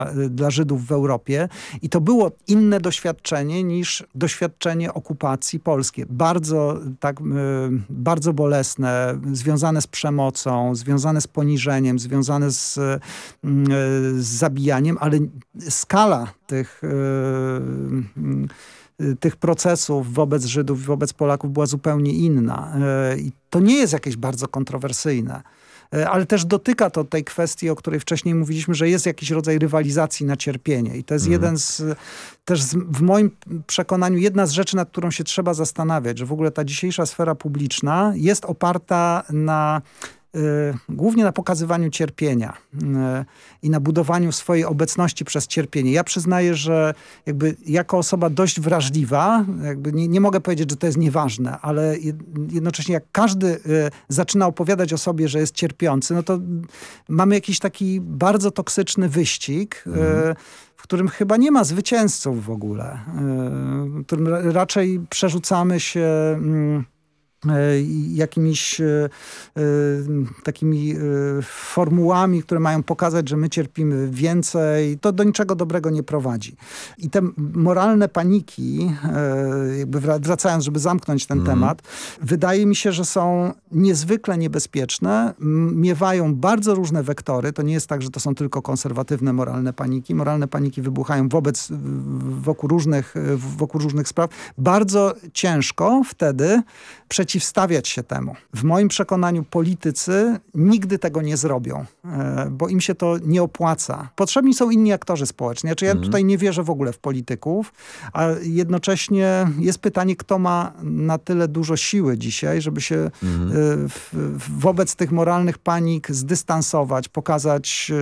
dla Żydów w Europie i to było inne doświadczenie niż doświadczenie okupacji polskiej. Bardzo bolesne, związane z przemocą, związane z poniżeniem, związane z zabijaniem, ale skala tych procesów wobec Żydów, wobec Polaków była zupełnie inna. I to nie jest jakieś bardzo kontrowersyjne. Ale też dotyka to tej kwestii, o której wcześniej mówiliśmy, że jest jakiś rodzaj rywalizacji na cierpienie. I to jest w moim przekonaniu jedna z rzeczy, nad którą się trzeba zastanawiać, że w ogóle ta dzisiejsza sfera publiczna jest oparta głównie na pokazywaniu cierpienia i na budowaniu swojej obecności przez cierpienie. Ja przyznaję, że jakby jako osoba dość wrażliwa, jakby nie mogę powiedzieć, że to jest nieważne, ale jednocześnie jak każdy zaczyna opowiadać o sobie, że jest cierpiący, no to mamy jakiś taki bardzo toksyczny wyścig, w którym chyba nie ma zwycięzców w ogóle, w którym raczej przerzucamy się jakimiś takimi formułami, które mają pokazać, że my cierpimy więcej, to do niczego dobrego nie prowadzi. I te moralne paniki, jakby wracając, żeby zamknąć ten temat, wydaje mi się, że są niezwykle niebezpieczne, miewają bardzo różne wektory. To nie jest tak, że to są tylko konserwatywne moralne paniki. Moralne paniki wybuchają wokół różnych spraw. Bardzo ciężko wtedy przeciwstawiać się temu. W moim przekonaniu politycy nigdy tego nie zrobią, bo im się to nie opłaca. Potrzebni są inni aktorzy społeczni. Znaczy ja tutaj nie wierzę w ogóle w polityków, a jednocześnie jest pytanie, kto ma na tyle dużo siły dzisiaj, żeby się wobec tych moralnych panik zdystansować, pokazać,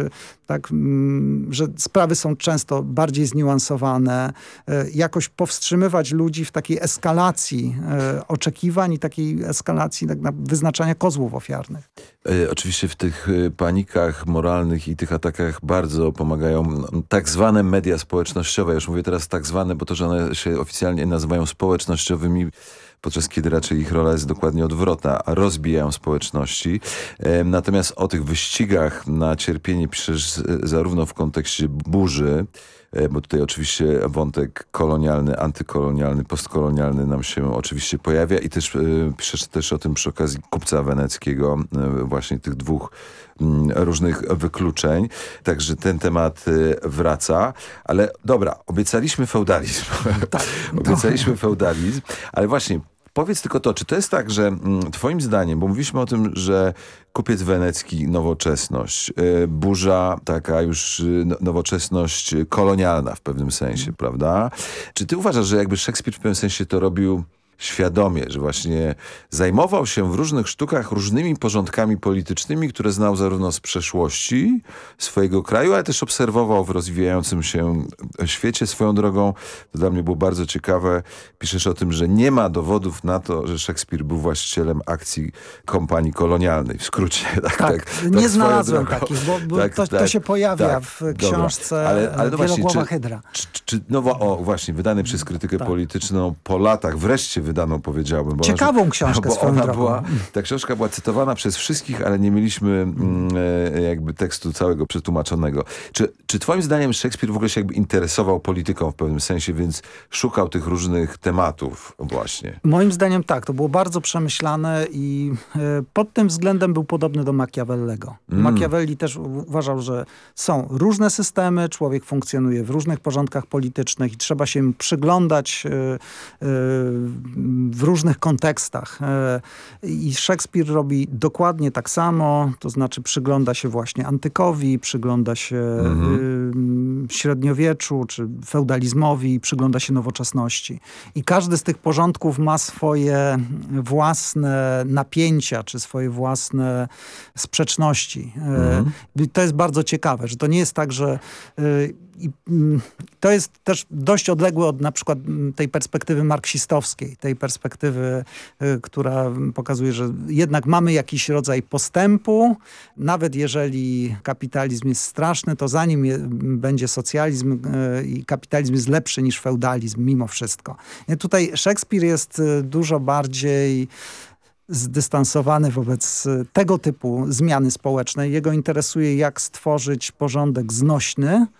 że sprawy są często bardziej zniuansowane, jakoś powstrzymywać ludzi w takiej eskalacji oczekiwań i takiej eskalacji wyznaczania kozłów ofiarnych. Oczywiście w tych panikach moralnych i tych atakach bardzo pomagają tak zwane media społecznościowe. Już mówię teraz tak zwane, bo to, że one się oficjalnie nazywają społecznościowymi, podczas kiedy raczej ich rola jest dokładnie odwrotna, a rozbijają społeczności. Natomiast o tych wyścigach na cierpienie piszesz zarówno w kontekście burzy, bo tutaj oczywiście wątek kolonialny, antykolonialny, postkolonialny nam się oczywiście pojawia i też piszesz też o tym przy okazji Kupca Weneckiego, właśnie tych dwóch różnych wykluczeń. Także ten temat wraca. Ale dobra, obiecaliśmy feudalizm. Tak. Obiecaliśmy feudalizm, ale właśnie powiedz tylko to, czy to jest tak, że twoim zdaniem, bo mówiliśmy o tym, że Kupiec Wenecki, nowoczesność, burza, taka już nowoczesność kolonialna w pewnym sensie, prawda? Czy ty uważasz, że jakby Szekspir w pewnym sensie to robił świadomie, że właśnie zajmował się w różnych sztukach różnymi porządkami politycznymi, które znał zarówno z przeszłości swojego kraju, ale też obserwował w rozwijającym się świecie. Swoją drogą, to dla mnie było bardzo ciekawe, piszesz o tym, że nie ma dowodów na to, że Szekspir był właścicielem akcji kompanii kolonialnej. W skrócie. Tak, nie znalazłem takich, bo to się pojawia w książce ale Wielogłowa Hydra. Właśnie, wydanej przez krytykę polityczną po latach, wreszcie wydaną, powiedziałbym. Bo ciekawą książkę swoją drogą. Ta książka była cytowana przez wszystkich, ale nie mieliśmy jakby tekstu całego przetłumaczonego. Czy twoim zdaniem Szekspir w ogóle się jakby interesował polityką w pewnym sensie, więc szukał tych różnych tematów właśnie? Moim zdaniem tak. To było bardzo przemyślane i pod tym względem był podobny do Machiavellego. Machiavelli też uważał, że są różne systemy, człowiek funkcjonuje w różnych porządkach politycznych i trzeba się im przyglądać w różnych kontekstach. I Szekspir robi dokładnie tak samo, to znaczy przygląda się właśnie antykowi, przygląda się średniowieczu, czy feudalizmowi, przygląda się nowoczesności. I każdy z tych porządków ma swoje własne napięcia, czy swoje własne sprzeczności. To jest bardzo ciekawe, że to nie jest tak, że i to jest też dość odległe od na przykład tej perspektywy marksistowskiej, tej perspektywy, która pokazuje, że jednak mamy jakiś rodzaj postępu, nawet jeżeli kapitalizm jest straszny, to zanim będzie socjalizm i kapitalizm jest lepszy niż feudalizm mimo wszystko. I tutaj Szekspir jest dużo bardziej zdystansowany wobec tego typu zmiany społecznej. Jego interesuje, jak stworzyć porządek znośny,